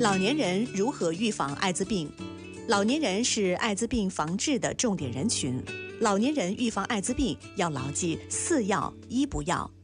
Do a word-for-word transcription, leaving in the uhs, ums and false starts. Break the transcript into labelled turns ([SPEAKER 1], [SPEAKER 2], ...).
[SPEAKER 1] 老年人如何预防艾滋病？老年人是艾滋病防治的重点人群。老年人预防艾滋病要牢记四要一不要。